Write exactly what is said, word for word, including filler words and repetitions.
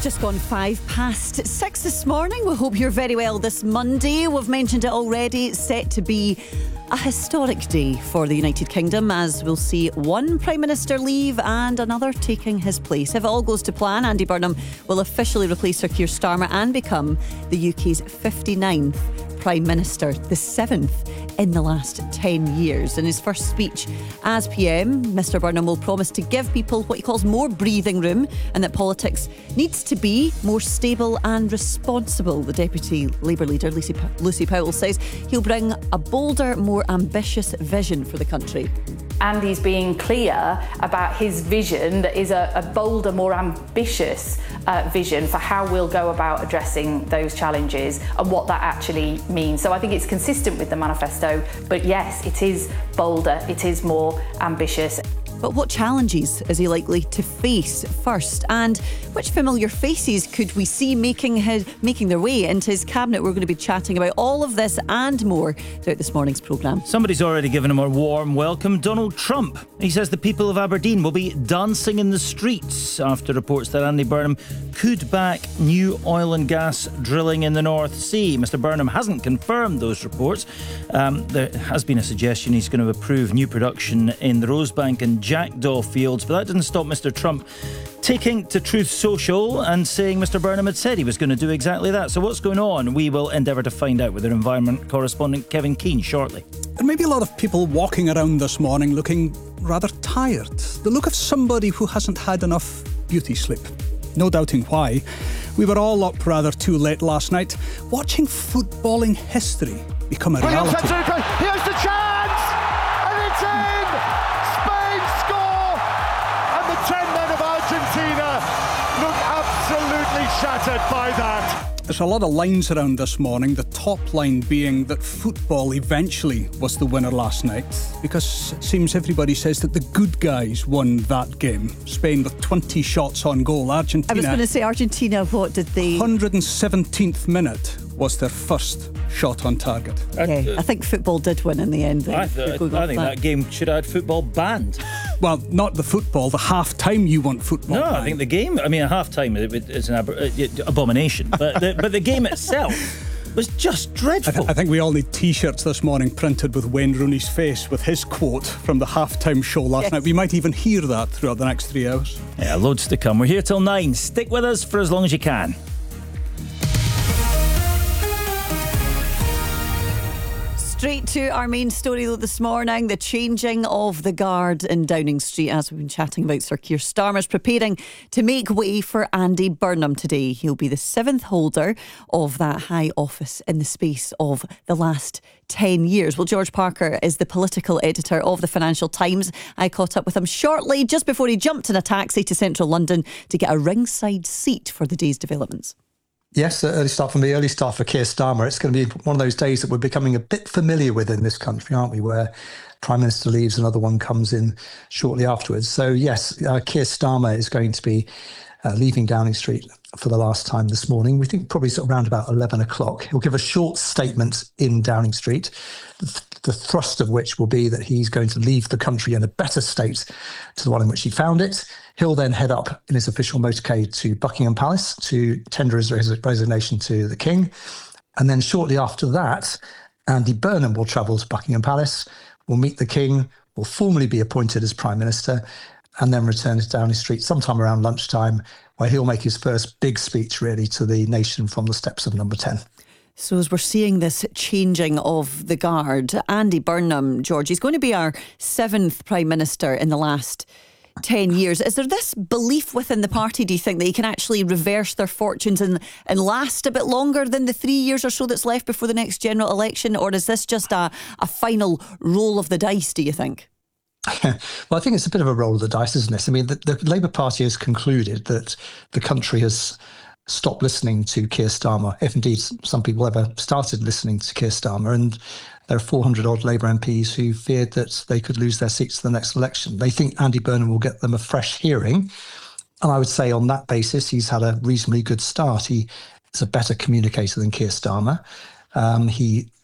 Just gone five past six this morning. We hope you're very well this Monday. We've mentioned it already. It's set to be a historic day for the United Kingdom, as we'll see one Prime Minister leave and another taking his place. If it all goes to plan, Andy Burnham will officially replace Sir Keir Starmer and become the U K's fifty-ninth Prime Minister, the seventh in the last ten years. In his first speech as P M, Mr Burnham will promise to give people what he calls more breathing room, and that politics needs to be more stable and responsible. The Deputy Labour leader, Lucy, Lucy Powell, says he'll bring a bolder, more ambitious vision for the country. Andy's being clear about his vision that is a, a bolder, more ambitious uh, vision for how we'll go about addressing those challenges and what that actually means. So I think it's consistent with the manifesto, but yes, it is bolder, it is more ambitious. But what challenges is he likely to face first? And which familiar faces could we see making his, making their way into his cabinet? We're going to be chatting about all of this and more throughout this morning's programme. Somebody's already given him a warm welcome. Donald Trump. He says the people of Aberdeen will be dancing in the streets after reports that Andy Burnham could back new oil and gas drilling in the North Sea. Mr Burnham hasn't confirmed those reports. Um, there has been a suggestion he's going to approve new production in the Rosebank and Jackdaw fields, but that didn't stop Mr Trump taking to Truth Social and saying Mr Burnham had said he was going to do exactly that. So what's going on? We will endeavour to find out with our environment correspondent Kevin Keane shortly. There may be a lot of people walking around this morning looking rather tired. The look of somebody who hasn't had enough beauty sleep. No doubting why. We were all up rather too late last night, watching footballing history become a reality. Here's the chance! And it's in! Spain score! And the ten men of Argentina look absolutely shattered by that. There's a lot of lines around this morning, the top line being that football eventually was the winner last night, because it seems everybody says that the good guys won that game. Spain with twenty shots on goal. Argentina... I was going to say, Argentina, what did they... one hundred seventeenth minute was their first shot on target. Okay, I think football did win in the end. I, th- I think that. that game should have had football banned. Well, not the football, the half-time you want football No, banned. I think the game, I mean, a half-time is an ab- abomination, but the, but the game itself was just dreadful. I, th- I think we all need T-shirts this morning printed with Wayne Rooney's face with his quote from the half-time show last yes. night. We might even hear that throughout the next three hours. Yeah, loads to come. We're here till nine. Stick with us for as long as you can. Straight to our main story though this morning, the changing of the guard in Downing Street, as we've been chatting about. Sir Keir Starmer's preparing to make way for Andy Burnham today. He'll be the seventh holder of that high office in the space of the last ten years. Well, George Parker is the political editor of the Financial Times. I caught up with him shortly, just before he jumped in a taxi to central London to get a ringside seat for the day's developments. Yes, early start for me, early start for Keir Starmer. It's going to be one of those days that we're becoming a bit familiar with in this country, aren't we, where Prime Minister leaves, another one comes in shortly afterwards. So yes, uh, Keir Starmer is going to be uh, leaving Downing Street for the last time this morning. We think probably sort of around about eleven o'clock. He'll give a short statement in Downing Street, the, the thrust of which will be that he's going to leave the country in a better state to the one in which he found it. He'll then head up in his official motorcade to Buckingham Palace to tender his res- resignation to the King. And then shortly after that, Andy Burnham will travel to Buckingham Palace, will meet the King, will formally be appointed as Prime Minister, and then return to Downing Street sometime around lunchtime, where he'll make his first big speech, really, to the nation from the steps of Number ten. So as we're seeing this changing of the guard, Andy Burnham, George, he's going to be our seventh Prime Minister in the last ten years. Is there this belief within the party, do you think, that he can actually reverse their fortunes and, and last a bit longer than the three years or so that's left before the next general election? Or is this just a, a final roll of the dice, do you think? Well, I think it's a bit of a roll of the dice, isn't it? I mean, the, the Labour Party has concluded that the country has stopped listening to Keir Starmer, if indeed some people ever started listening to Keir Starmer. And there are four hundred odd Labour M Ps who feared that they could lose their seats to the next election. They think Andy Burnham will get them a fresh hearing. And I would say on that basis, he's had a reasonably good start. He is a better communicator than Keir Starmer. Um, he